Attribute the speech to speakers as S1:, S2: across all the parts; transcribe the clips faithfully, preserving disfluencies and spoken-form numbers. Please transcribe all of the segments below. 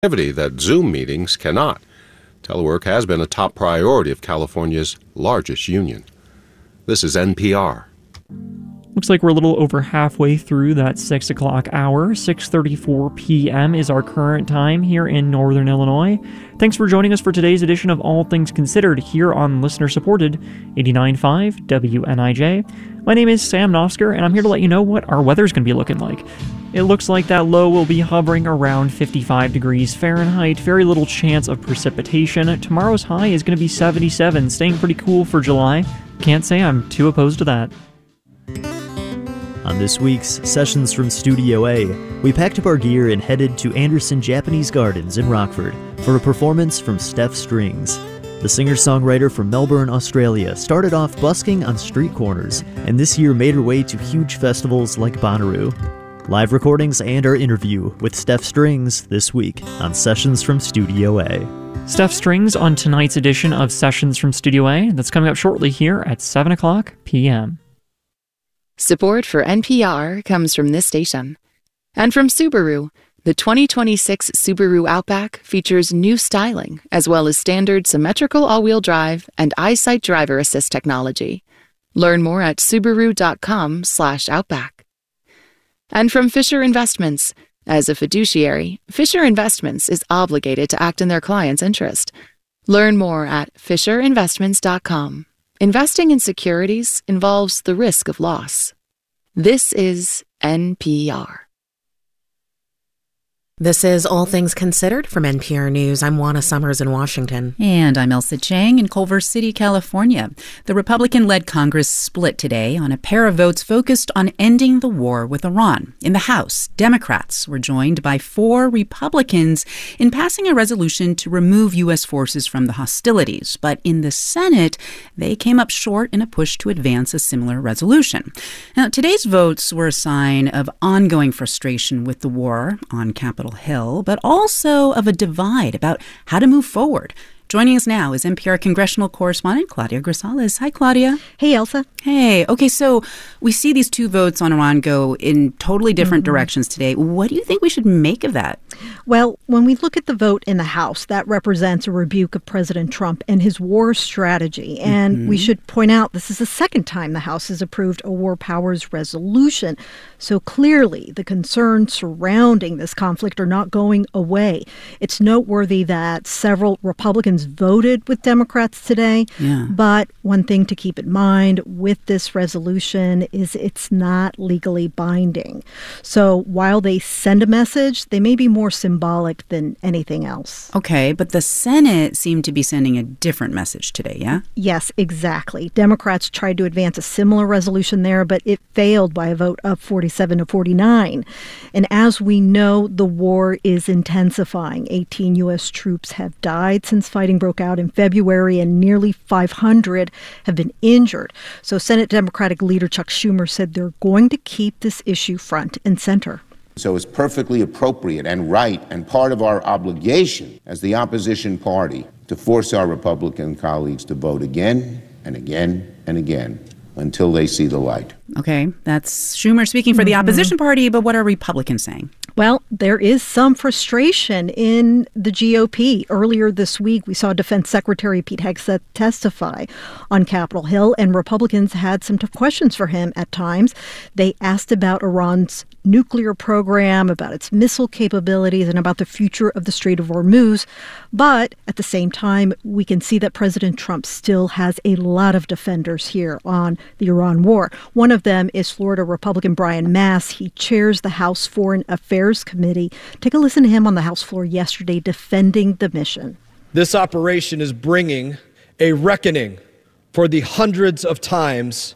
S1: activity that Zoom meetings cannot. Telework has been a top priority of California's largest union. This is N P R.
S2: Looks like we're a little over halfway through that six o'clock hour. six thirty-four p.m. is our current time here in Northern Illinois. Thanks for joining us for today's edition of All Things Considered here on listener-supported eighty-nine point five W N I J. My name is Sam Nosker, and I'm here to let you know what our weather's going to be looking like. It looks like that low will be hovering around fifty-five degrees Fahrenheit, very little chance of precipitation. Tomorrow's high is going to be seventy-seven, staying pretty cool for July. Can't say I'm too opposed to that.
S3: On this week's Sessions from Studio A, we packed up our gear and headed to Anderson Japanese Gardens in Rockford for a performance from Steph Strings. The singer-songwriter from Melbourne, Australia, started off busking on street corners, and this year made her way to huge festivals like Bonnaroo. Live recordings and our interview with Steph Strings this week on Sessions from Studio A.
S2: Steph Strings on tonight's edition of Sessions from Studio A. That's coming up shortly here at seven o'clock p.m.
S4: Support for N P R comes from this station. And from Subaru, the twenty twenty-six Subaru Outback features new styling, as well as standard symmetrical all-wheel drive and EyeSight driver assist technology. Learn more at Subaru.com slash Outback. And from Fisher Investments. As a fiduciary, Fisher Investments is obligated to act in their client's interest. Learn more at Fisher Investments dot com. Investing in securities involves the risk of loss. This is N P R.
S5: This is All Things Considered from N P R News. I'm Juana Summers in Washington.
S6: And I'm Elsa Chang in Culver City, California. The Republican-led Congress split today on a pair of votes focused on ending the war with Iran. In the House, Democrats were joined by four Republicans in passing a resolution to remove U S forces from the hostilities. But in the Senate, they came up short in a push to advance a similar resolution. Now, today's votes were a sign of ongoing frustration with the war on Capitol Hill, but also of a divide about how to move forward. Joining us now is N P R congressional correspondent Claudia Grisales. Hi, Claudia.
S7: Hey, Elsa.
S6: Hey. Okay, so we see these two votes on Iran go in totally different mm-hmm. directions today. What do you think we should make of that?
S7: Well, when we look at the vote in the House, that represents a rebuke of President Trump and his war strategy. And mm-hmm. we should point out this is the second time the House has approved a war powers resolution. So clearly, the concerns surrounding this conflict are not going away. It's noteworthy that several Republicans voted with Democrats today.
S6: Yeah.
S7: But one thing to keep in mind with this resolution is it's not legally binding. So while they send a message, they may be more symbolic than anything else.
S6: Okay, but the Senate seemed to be sending a different message today, yeah?
S7: Yes, exactly. Democrats tried to advance a similar resolution there, but it failed by a vote of forty-seven to forty-nine. And as we know, the war is intensifying. eighteen U S troops have died since fighting broke out in February, and nearly five hundred have been injured. So Senate Democratic leader Chuck Schumer said they're going to keep this issue front and center.
S8: So it's perfectly appropriate and right and part of our obligation as the opposition party to force our Republican colleagues to vote again and again and again until they see the light.
S6: Okay, that's Schumer speaking for the opposition party, but what are Republicans saying?
S7: Well, there is some frustration in the G O P. Earlier this week, we saw Defense Secretary Pete Hegseth testify on Capitol Hill, and Republicans had some tough questions for him at times. They asked about Iran's nuclear program, about its missile capabilities, and about the future of the Strait of Hormuz. But at the same time, we can see that President Trump still has a lot of defenders here on the Iran war. One of them is Florida Republican Brian Mast. He chairs the House Foreign Affairs Committee. Take a listen to him on the House floor yesterday defending the mission.
S9: This operation is bringing a reckoning for the hundreds of times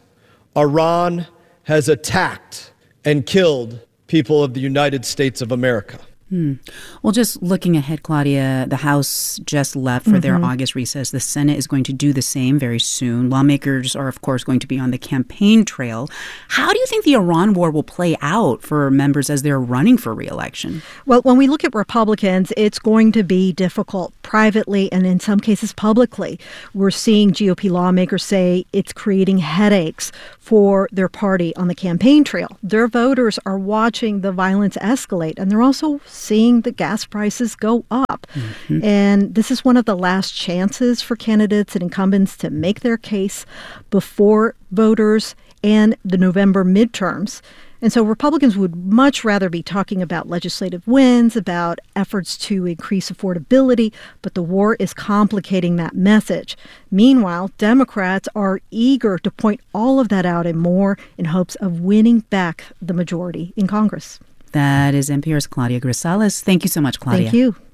S9: Iran has attacked and killed people of the United States of America.
S6: Hmm. Well, just looking ahead, Claudia, the House just left for mm-hmm. their August recess. The Senate is going to do the same very soon. Lawmakers are, of course, going to be on the campaign trail. How do you think the Iran war will play out for members as they're running for re-election?
S7: Well, when we look at Republicans, it's going to be difficult privately and in some cases publicly. We're seeing G O P lawmakers say it's creating headaches for their party on the campaign trail. Their voters are watching the violence escalate, and they're also seeing the gas prices go up.
S6: Mm-hmm.
S7: And this is one of the last chances for candidates and incumbents to make their case before voters and the November midterms. And so Republicans would much rather be talking about legislative wins, about efforts to increase affordability, but the war is complicating that message. Meanwhile, Democrats are eager to point all of that out and more in hopes of winning back the majority in Congress.
S6: That is N P R's Claudia Grisales. Thank you so much, Claudia.
S7: Thank you.